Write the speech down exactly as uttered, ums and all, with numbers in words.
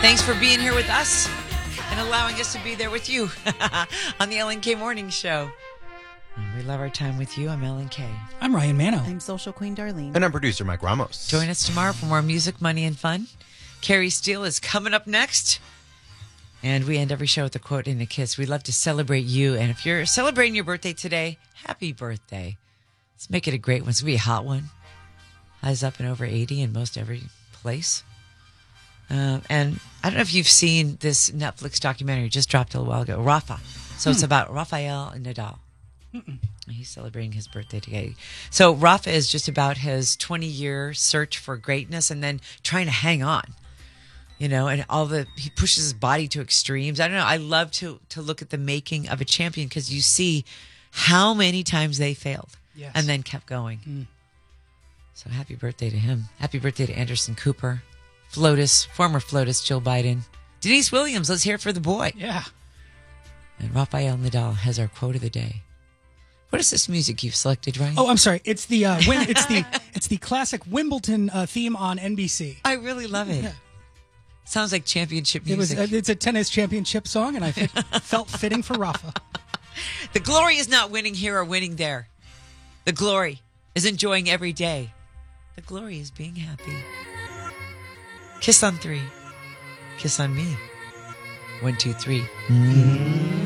Thanks for being here with us and allowing us to be there with you on the Ellen K Morning Show. We love our time with you. I'm Ellen K. I'm Ryan Mano. I'm Social Queen Darlene. And I'm producer Mike Ramos. Join us tomorrow for more music, money, and fun. Carrie Steele is coming up next. And we end every show with a quote and a kiss. We love to celebrate you. And if you're celebrating your birthday today, happy birthday. Let's make it a great one. It's going to be a hot one. Highs up and over eighty in most every place. Uh, and I don't know if you've seen this Netflix documentary, just dropped a little while ago, Rafa. So hmm. it's about Rafael Nadal. Mm-mm. He's celebrating his birthday today. So Rafa is just about his twenty-year search for greatness and then trying to hang on. You know, and all the, he pushes his body to extremes. I don't know. I love to to look at the making of a champion because you see how many times they failed yes. and then kept going. Mm. So happy birthday to him. Happy birthday to Anderson Cooper, FLOTUS, former FLOTUS, Jill Biden, Denise Williams. Let's hear it for the boy. Yeah. And Rafael Nadal has our quote of the day. What is this music you've selected, Ryan? Oh, I'm sorry. It's the uh, win- it's the it's the classic Wimbledon uh, theme on N B C. I really love it. Yeah. Sounds like championship music. It was. Uh, it's a tennis championship song, and I think felt fitting for Rafa. The glory is not winning here or winning there. The glory is enjoying every day. The glory is being happy. Kiss on three. Kiss on me. One, two, three. Mm-hmm.